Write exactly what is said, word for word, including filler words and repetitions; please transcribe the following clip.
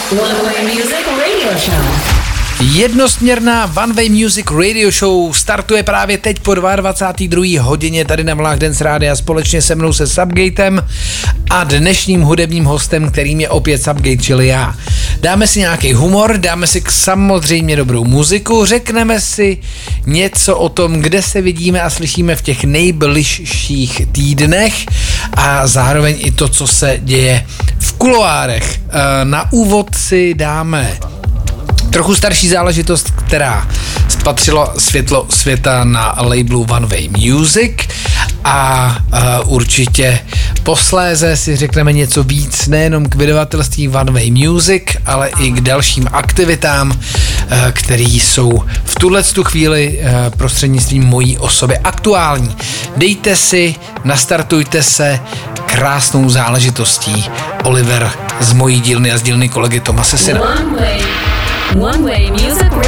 One Way Music Radio Show. Jednosměrná One Way Music Radio Show startuje právě teď po dvacáté druhé hodině tady na Vlnách Dance Rádia společně se mnou se Subgatem a dnešním hudebním hostem, kterým je opět Subgate, čili já. Dáme si nějaký humor, dáme si samozřejmě dobrou muziku, řekneme si něco o tom, kde se vidíme a slyšíme v těch nejbližších týdnech a zároveň i to, co se děje v kuloárech. Na úvod si dáme trochu starší záležitost, která spatřila světlo světa na labelu One Way Music a uh, určitě posléze si řekneme něco víc nejenom k vydavatelství One Way Music, ale i k dalším aktivitám, uh, které jsou v tuhletu chvíli uh, prostřednictvím mojí osoby aktuální. Dejte si, nastartujte se krásnou záležitostí. Oliver z mojí dílny a z dílny kolegy Tomase Syna. One Way. One Way Music Radio.